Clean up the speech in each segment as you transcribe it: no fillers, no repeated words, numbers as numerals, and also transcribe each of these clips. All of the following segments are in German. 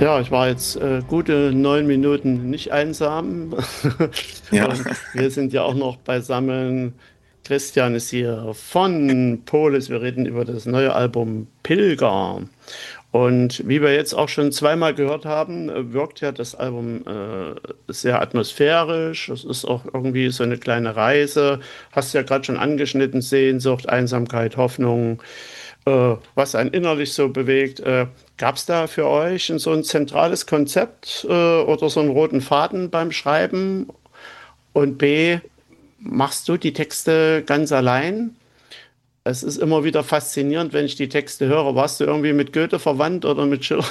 Ja, ich war jetzt gute 9 Minuten nicht einsam. Ja, Und wir sind ja auch noch beisammen. Christian ist hier von Polis. Wir reden über das neue Album Pilger. Und wie wir jetzt auch schon zweimal gehört haben, wirkt ja das Album sehr atmosphärisch. Es ist auch irgendwie so eine kleine Reise. Hast ja gerade schon angeschnitten, Sehnsucht, Einsamkeit, Hoffnung, was einen innerlich so bewegt. Gab es da für euch so ein zentrales Konzept oder so einen roten Faden beim Schreiben? Und B, machst du die Texte ganz allein? Es ist immer wieder faszinierend, wenn ich die Texte höre. Warst du irgendwie mit Goethe verwandt oder mit Schiller?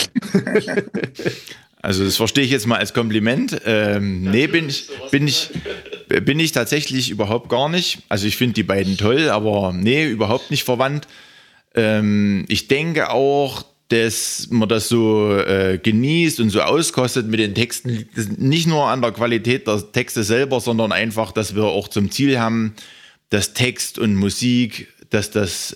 also das verstehe ich jetzt mal als Kompliment. Nee, Natürlich, sowas bin ich tatsächlich überhaupt gar nicht. Also ich finde die beiden toll, aber nee, überhaupt nicht verwandt. Ich denke auch, dass man das so genießt und so auskostet mit den Texten, nicht nur an der Qualität der Texte selber, sondern einfach, dass wir auch zum Ziel haben, dass Text und Musik, dass das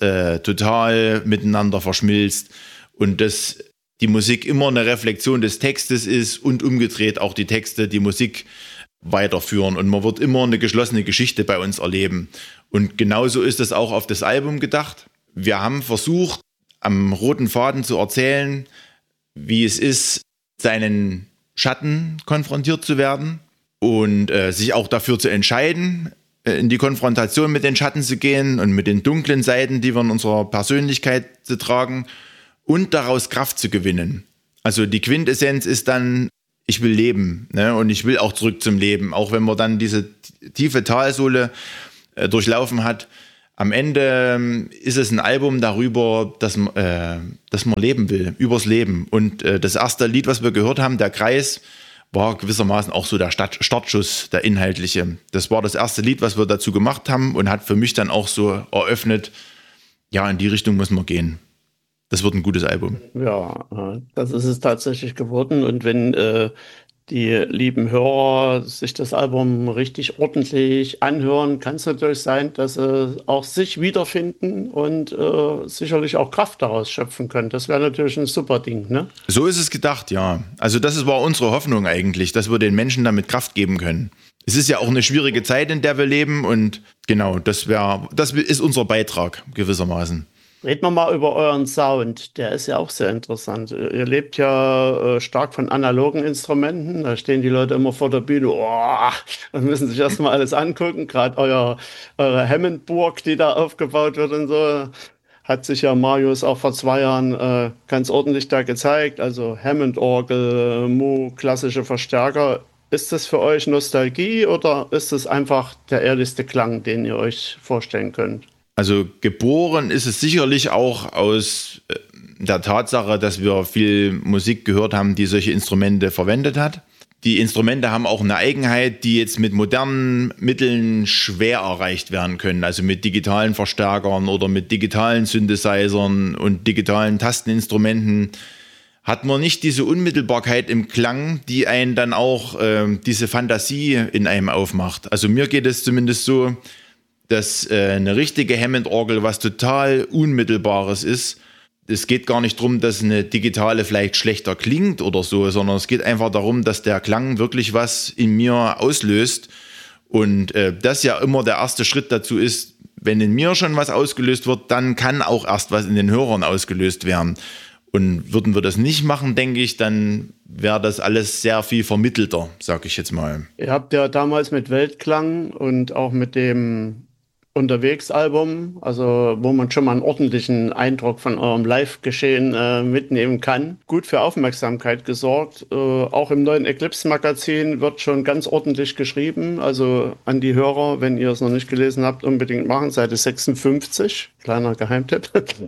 total miteinander verschmilzt und dass die Musik immer eine Reflexion des Textes ist und umgedreht auch die Texte die Musik weiterführen und man wird immer eine geschlossene Geschichte bei uns erleben. Und genauso ist es auch auf das Album gedacht. Wir haben versucht, am roten Faden zu erzählen, wie es ist, seinen Schatten konfrontiert zu werden und sich auch dafür zu entscheiden, in die Konfrontation mit den Schatten zu gehen und mit den dunklen Seiten, die wir in unserer Persönlichkeit zu tragen und daraus Kraft zu gewinnen. Also die Quintessenz ist dann, ich will leben, ne? Und ich will auch zurück zum Leben, auch wenn man dann diese tiefe Talsohle durchlaufen hat. Am Ende ist es ein Album darüber, dass man leben will, übers Leben. Und das erste Lied, was wir gehört haben, Der Kreis, war gewissermaßen auch so der Startschuss, der inhaltliche. Das war das erste Lied, was wir dazu gemacht haben und hat für mich dann auch so eröffnet, ja, in die Richtung muss man gehen. Das wird ein gutes Album. Ja, das ist es tatsächlich geworden. Und wenn die lieben Hörer sich das Album richtig ordentlich anhören, kann es natürlich sein, dass sie auch sich wiederfinden und sicherlich auch Kraft daraus schöpfen können. Das wäre natürlich ein super Ding, ne? So ist es gedacht, ja. Also war unsere Hoffnung eigentlich, dass wir den Menschen damit Kraft geben können. Es ist ja auch eine schwierige Zeit, in der wir leben und genau, das ist unser Beitrag gewissermaßen. Reden wir mal über euren Sound. Der ist ja auch sehr interessant. Ihr lebt ja stark von analogen Instrumenten. Da stehen die Leute immer vor der Bühne, oh, und müssen sich erstmal alles angucken. Gerade eure Hammondburg, die da aufgebaut wird und so, hat sich ja Marius auch vor 2 Jahren ganz ordentlich da gezeigt. Also Hammond-Orgel, Moog, klassische Verstärker. Ist das für euch Nostalgie oder ist es einfach der ehrlichste Klang, den ihr euch vorstellen könnt? Also geboren ist es sicherlich auch aus der Tatsache, dass wir viel Musik gehört haben, die solche Instrumente verwendet hat. Die Instrumente haben auch eine Eigenheit, die jetzt mit modernen Mitteln schwer erreicht werden können. Also mit digitalen Verstärkern oder mit digitalen Synthesizern und digitalen Tasteninstrumenten hat man nicht diese Unmittelbarkeit im Klang, die einen dann auch diese Fantasie in einem aufmacht. Also mir geht es zumindest so, dass eine richtige Hammond-Orgel was total Unmittelbares ist. Es geht gar nicht darum, dass eine digitale vielleicht schlechter klingt oder so, sondern es geht einfach darum, dass der Klang wirklich was in mir auslöst. Und das ja immer der erste Schritt dazu ist, wenn in mir schon was ausgelöst wird, dann kann auch erst was in den Hörern ausgelöst werden. Und würden wir das nicht machen, denke ich, dann wäre das alles sehr viel vermittelter, sag ich jetzt mal. Ihr habt ja damals mit Weltklang und auch mit dem Unterwegs-Album, also wo man schon mal einen ordentlichen Eindruck von eurem Live-Geschehen mitnehmen kann, gut für Aufmerksamkeit gesorgt. Auch im neuen Eclipse-Magazin wird schon ganz ordentlich geschrieben. Also an die Hörer, wenn ihr es noch nicht gelesen habt, unbedingt machen. Seite 56, kleiner Geheimtipp.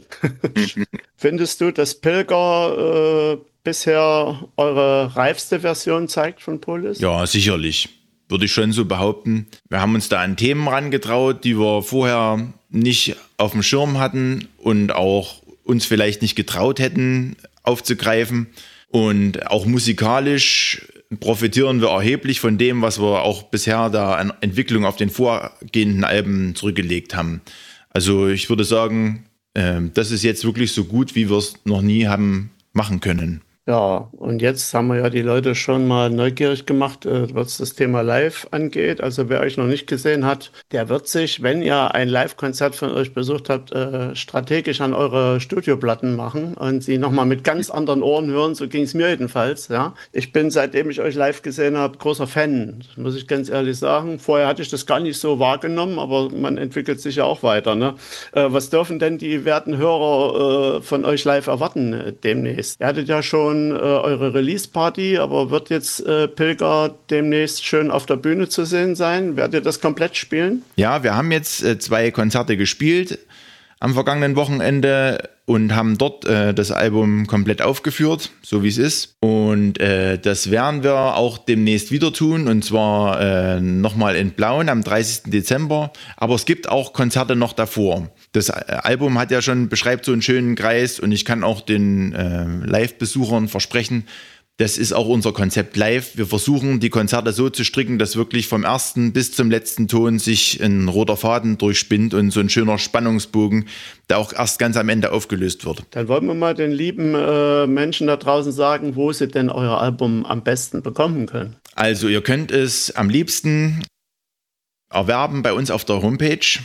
Findest du, dass Pilger bisher eure reifste Version zeigt von Polis? Ja, sicherlich. Würde ich schon so behaupten. Wir haben uns da an Themen rangetraut, die wir vorher nicht auf dem Schirm hatten und auch uns vielleicht nicht getraut hätten aufzugreifen. Und auch musikalisch profitieren wir erheblich von dem, was wir auch bisher da an Entwicklung auf den vorgehenden Alben zurückgelegt haben. Also ich würde sagen, das ist jetzt wirklich so gut, wie wir es noch nie haben machen können. Ja, und jetzt haben wir ja die Leute schon mal neugierig gemacht, was das Thema Live angeht. Also wer euch noch nicht gesehen hat, der wird sich, wenn ihr ein Live-Konzert von euch besucht habt, strategisch an eure Studioplatten machen und sie nochmal mit ganz anderen Ohren hören. So ging es mir jedenfalls. Ja, ich bin, seitdem ich euch live gesehen habe, großer Fan. Das muss ich ganz ehrlich sagen. Vorher hatte ich das gar nicht so wahrgenommen, aber man entwickelt sich ja auch weiter. Ne? Was dürfen denn die werten Hörer von euch live erwarten demnächst? Ihr hattet ja schon eure Release-Party, aber wird jetzt Pilger demnächst schön auf der Bühne zu sehen sein? Werdet ihr das komplett spielen? Ja, wir haben jetzt 2 Konzerte gespielt am vergangenen Wochenende und haben dort das Album komplett aufgeführt, so wie es ist. Und das werden wir auch demnächst wieder tun, und zwar nochmal in Plauen am 30. Dezember. Aber es gibt auch Konzerte noch davor. Das Album hat ja schon, beschreibt so einen schönen Kreis, und ich kann auch den Live-Besuchern versprechen, das ist auch unser Konzept live. Wir versuchen, die Konzerte so zu stricken, dass wirklich vom ersten bis zum letzten Ton sich ein roter Faden durchspinnt und so ein schöner Spannungsbogen, der auch erst ganz am Ende aufgelöst wird. Dann wollen wir mal den lieben Menschen da draußen sagen, wo sie denn euer Album am besten bekommen können. Also ihr könnt es am liebsten erwerben bei uns auf der Homepage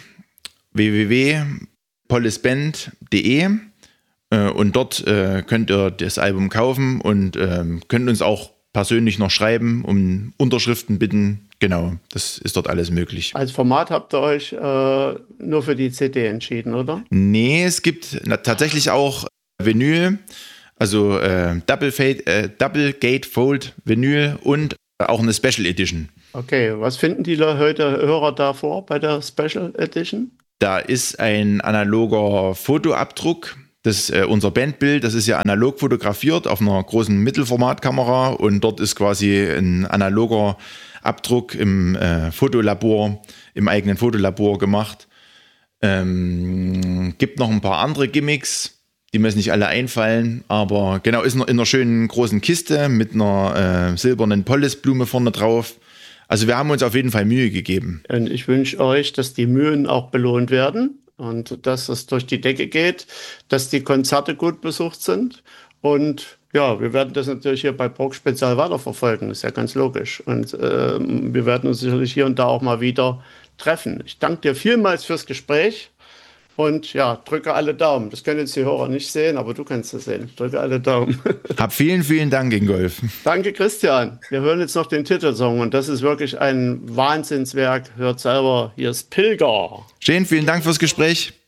www.polisband.de. Und dort könnt ihr das Album kaufen und könnt uns auch persönlich noch schreiben, um Unterschriften bitten. Genau, das ist dort alles möglich. Als Format habt ihr euch nur für die CD entschieden, oder? Nee, es gibt tatsächlich auch Vinyl, also Double Gatefold Vinyl und auch eine Special Edition. Okay, was finden die Hörer da vor bei der Special Edition? Da ist ein analoger Fotoabdruck. Das unser Bandbild, das ist ja analog fotografiert auf einer großen Mittelformatkamera, und dort ist quasi ein analoger Abdruck im Fotolabor, im eigenen Fotolabor gemacht. Gibt noch ein paar andere Gimmicks, die mir jetzt nicht alle einfallen, aber genau, ist noch in einer schönen großen Kiste mit einer silbernen Polisblume vorne drauf. Also wir haben uns auf jeden Fall Mühe gegeben. Und ich wünsche euch, dass die Mühen auch belohnt werden. Und dass es durch die Decke geht, dass die Konzerte gut besucht sind. Und ja, wir werden das natürlich hier bei Prog Spezial weiterverfolgen, ist ja ganz logisch. Und wir werden uns sicherlich hier und da auch mal wieder treffen. Ich danke dir vielmals fürs Gespräch und ja, drücke alle Daumen. Das können jetzt die Hörer nicht sehen, aber du kannst es sehen. Ich drücke alle Daumen. Hab vielen, vielen Dank, Ingolf. Danke, Christian. Wir hören jetzt noch den Titelsong und das ist wirklich ein Wahnsinnswerk. Hört selber, hier ist Pilger. Schön, vielen Dank fürs Gespräch.